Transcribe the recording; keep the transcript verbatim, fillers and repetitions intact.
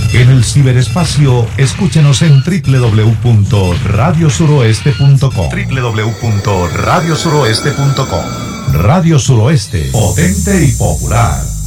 En el ciberespacio, escúchenos en doble u doble u doble u punto radio suroeste punto com. doble u doble u doble u punto radio suroeste punto com. Radio Suroeste, potente y popular.